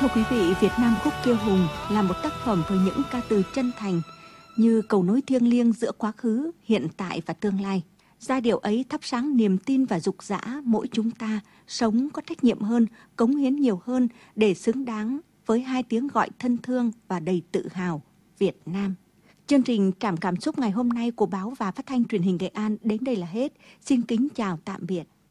Thưa quý vị, Việt Nam khúc Kiêu Hùng là một tác phẩm với những ca từ chân thành như cầu nối thiêng liêng giữa quá khứ, hiện tại và tương lai. Giai điệu ấy thắp sáng niềm tin và dục dã mỗi chúng ta sống có trách nhiệm hơn, cống hiến nhiều hơn để xứng đáng với hai tiếng gọi thân thương và đầy tự hào Việt Nam. Chương trình Trạm Cảm Xúc ngày hôm nay của báo và phát thanh truyền hình Nghệ An đến đây là hết. Xin kính chào tạm biệt.